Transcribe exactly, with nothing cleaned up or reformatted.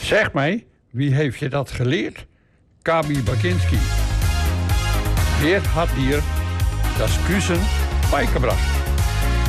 Zeg mij, wie heeft je dat geleerd? Kabi Bakinski. Geert had hier das Kussen beigebracht.